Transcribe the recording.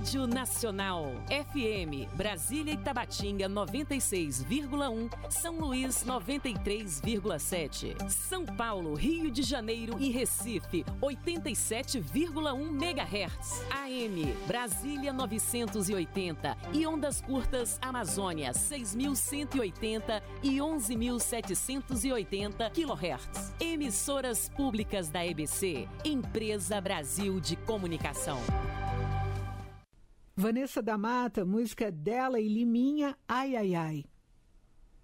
Rádio Nacional. FM, Brasília e Tabatinga 96,1, São Luís 93,7, São Paulo, Rio de Janeiro e Recife 87,1 MHz. AM, Brasília 980 e ondas curtas Amazônia 6.180 e 11.780 kHz. Emissoras públicas da EBC, Empresa Brasil de Comunicação. Vanessa da Mata, música dela e Liminha, Ai Ai Ai.